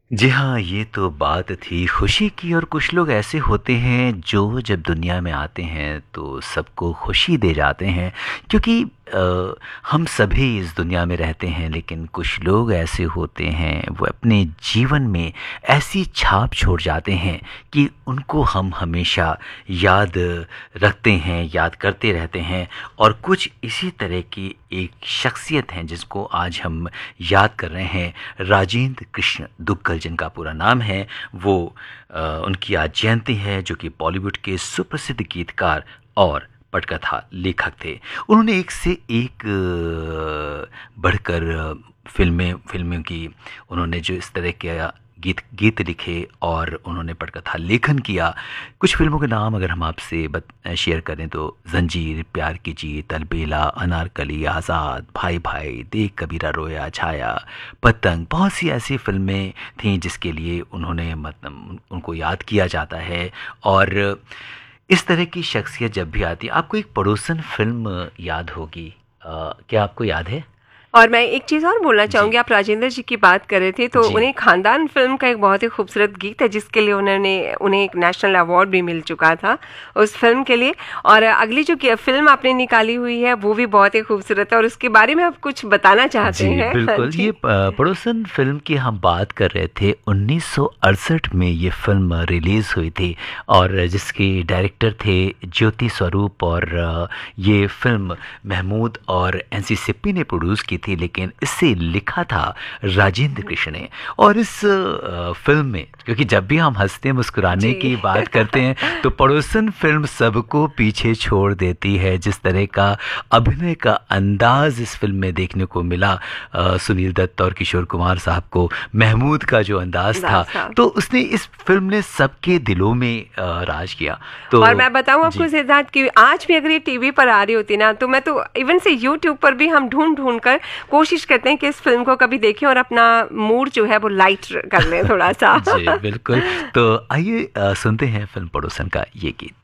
जी हाँ, ये तो बात थी खुशी की। और कुछ लोग ऐसे होते हैं जो जब दुनिया में आते हैं तो सबको खुशी दे जाते हैं, क्योंकि हम सभी इस दुनिया में रहते हैं, लेकिन कुछ लोग ऐसे होते हैं वो अपने जीवन में ऐसी छाप छोड़ जाते हैं कि उनको हम हमेशा याद रखते हैं, याद करते रहते हैं। और कुछ इसी तरह की एक शख्सियत हैं जिसको आज हम याद कर रहे हैं, राजेंद्र कृष्ण दुग्गल जिनका पूरा नाम है। वो उनकी आज जयंती है, जो कि बॉलीवुड के सुप्रसिद्ध गीतकार और पटकथा लेखक थे। उन्होंने एक से एक बढ़कर फिल्में फिल्मों की उन्होंने जो इस तरह के गीत गीत लिखे और उन्होंने पटकथा लेखन किया। कुछ फिल्मों के नाम अगर हम आपसे शेयर करें तो जंजीर, प्यार की जीत, अलबेला, अनारकली, आज़ाद, भाई भाई, देख कबीरा रोया, छाया, पतंग, बहुत सी ऐसी फिल्में थीं जिसके लिए उन्होंने मतलब उनको याद किया जाता है। और इस तरह की शख्सियत जब भी आती है, आपको एक पड़ोसन फिल्म याद होगी, क्या आपको याद है? और मैं एक चीज़ और बोलना जी चाहूँगी, आप राजेंद्र जी की बात कर रहे थे तो जी उन्हें खानदान फिल्म का एक बहुत ही खूबसूरत गीत है जिसके लिए उन्हें एक नेशनल अवार्ड भी मिल चुका था उस फिल्म के लिए। और अगली जो फिल्म आपने निकाली हुई है वो भी बहुत ही खूबसूरत है, और उसके बारे में आप कुछ बताना चाहते जी हैं? हाँ बिल्कुल। जी। ये पड़ोसन फिल्म की हम बात कर रहे थे। 1968 में ये फिल्म रिलीज़ हुई थी और जिसके डायरेक्टर थे ज्योति स्वरूप। और ये फिल्म महमूद और एनसी सिप्पी ने प्रोड्यूस की थी, लेकिन इसे लिखा था राजेंद्र कृष्ण ने। और इस फिल्म में, क्योंकि जब भी हम हंसते मुस्कुराने जी। की बात करते हैं तो पड़ोसन फिल्म सबको पीछे छोड़ देती है। जिस तरह का अभिनय का अंदाज इस फिल्म में देखने को मिला, सुनील दत्त और किशोर कुमार साहब को, महमूद का जो अंदाज था, दास्तान। तो उसने इस फिल्म ने सबके दिलों में राज किया। तो और मैं बताऊं आपको जी सिद्धार्थ कि आज भी अगर ये टीवी पर आ रही होती ना तो मैं तो इवन से यूट्यूब पर भी हम ढूंढ ढूंढ कर कोशिश करते हैं कि इस फिल्म को कभी देखें और अपना मूड जो है वो लाइट कर लें थोड़ा सा। जी बिल्कुल। तो आइए सुनते हैं फिल्म पड़ोसन का ये गीत।